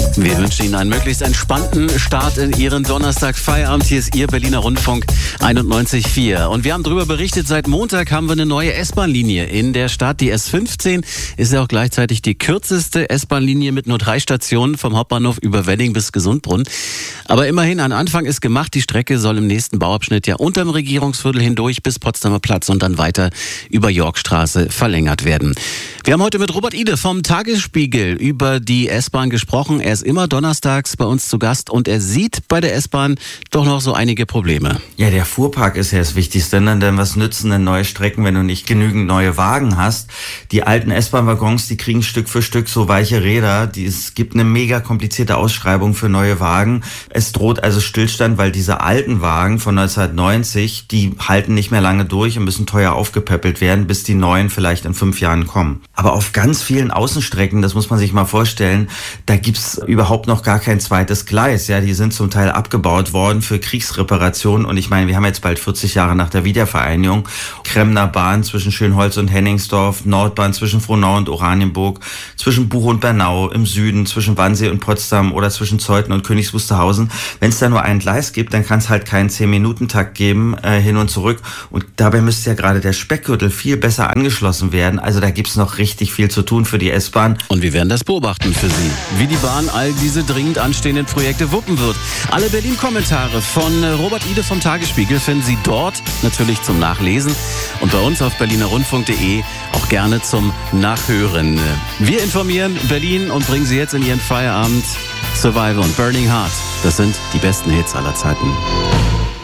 Wir wünschen Ihnen einen möglichst entspannten Start in Ihren Donnerstag-Feierabend. Hier ist Ihr Berliner Rundfunk 91.4. Und wir haben darüber berichtet, seit Montag haben wir eine neue S-Bahn-Linie in der Stadt. Die S15 ist ja auch gleichzeitig die kürzeste S-Bahn-Linie mit nur 3 Stationen vom Hauptbahnhof über Wedding bis Gesundbrunn. Aber immerhin, ein Anfang ist gemacht. Die Strecke soll im nächsten Bauabschnitt ja unterm Regierungsviertel hindurch bis Potsdamer Platz und dann weiter über Yorkstraße verlängert werden. Wir haben heute mit Robert Ide vom Tagesspiegel über die S-Bahn gesprochen. Er ist immer donnerstags bei uns zu Gast und er sieht bei der S-Bahn doch noch so einige Probleme. Ja, der Fuhrpark ist ja das Wichtigste, denn was nützen denn neue Strecken, wenn du nicht genügend neue Wagen hast? Die alten S-Bahn-Waggons, die kriegen Stück für Stück so weiche Räder. Es gibt eine mega komplizierte Ausschreibung für neue Wagen. Es droht also Stillstand, weil diese alten Wagen von 1990, die halten nicht mehr lange durch und müssen teuer aufgepäppelt werden, bis die neuen vielleicht in 5 Jahren kommen. Aber auf ganz vielen Außenstrecken, das muss man sich mal vorstellen, da gibt's überhaupt noch gar kein zweites Gleis. Ja, die sind zum Teil abgebaut worden für Kriegsreparationen. Und ich meine, wir haben jetzt bald 40 Jahre nach der Wiedervereinigung. Kremner Bahn zwischen Schönholz und Henningsdorf, Nordbahn zwischen Frohnau und Oranienburg, zwischen Buch und Bernau, im Süden zwischen Wannsee und Potsdam oder zwischen Zeuthen und Königs Wusterhausen. Wenn es da nur ein Gleis gibt, dann kann es halt keinen 10-Minuten-Takt geben, hin und zurück. Und dabei müsste ja gerade der Speckgürtel viel besser angeschlossen werden. Also da gibt's noch richtig viel zu tun für die S-Bahn. Und wir werden das beobachten für Sie, wie die Bahn all diese dringend anstehenden Projekte wuppen wird. Alle Berlin-Kommentare von Robert Ide vom Tagesspiegel finden Sie dort natürlich zum Nachlesen und bei uns auf berlinerrundfunk.de auch gerne zum Nachhören. Wir informieren Berlin und bringen Sie jetzt in Ihren Feierabend. Survival und Burning Heart, das sind die besten Hits aller Zeiten.